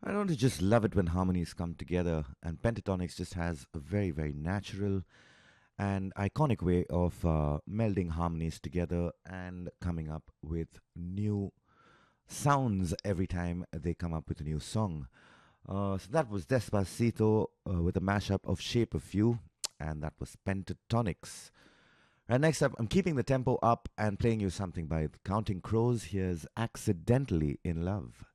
I don't just love it when harmonies come together, and Pentatonics just has a very, very natural and iconic way of melding harmonies together and coming up with new sounds every time they come up with a new song. So that was Despacito with a mashup of Shape of You, and that was Pentatonics. And next up, I'm keeping the tempo up and playing you something by Counting Crows. Here's Accidentally in Love.